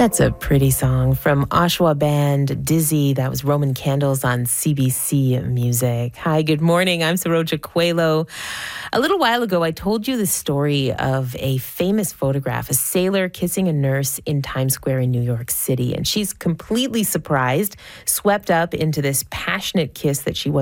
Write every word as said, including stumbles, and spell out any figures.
That's a pretty song from Oshawa band Dizzy. That was Roman Candles on C B C Music. Hi, good morning. I'm Saroja Coelho. A little while ago, I told you the story of a famous photograph, a sailor kissing a nurse in Times Square in New York City. And she's completely surprised, swept up into this passionate kiss that she was